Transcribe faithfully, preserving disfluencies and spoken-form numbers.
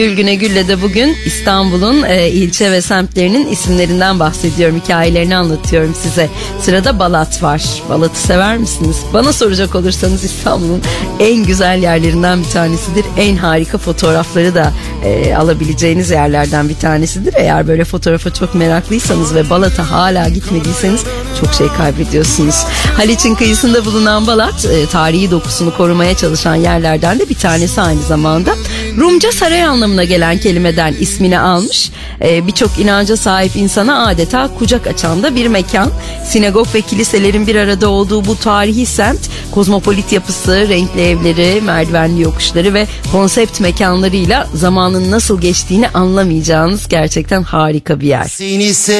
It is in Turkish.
Gülgüne Gül'le de bugün İstanbul'un e, ilçe ve semtlerinin isimlerinden bahsediyorum, hikayelerini anlatıyorum size. Sırada Balat var. Balat'ı sever misiniz? Bana soracak olursanız İstanbul'un en güzel yerlerinden bir tanesidir. En harika fotoğrafları da e, alabileceğiniz yerlerden bir tanesidir. Eğer böyle fotoğrafa çok meraklıysanız ve Balat'a hala gitmediyseniz çok şey kaybediyorsunuz. Haliç'in kıyısında bulunan Balat, e, tarihi dokusunu korumaya çalışan yerlerden de bir tanesi aynı zamanda. Rumca saray anlamına gelen kelimeden ismini almış. Ee, Birçok inanca sahip insana adeta kucak açan da bir mekan. Sinagog ve kiliselerin bir arada olduğu bu tarihi semt, kozmopolit yapısı, renkli evleri, merdivenli yokuşları ve konsept mekanlarıyla zamanın nasıl geçtiğini anlamayacağınız gerçekten harika bir yer. Seni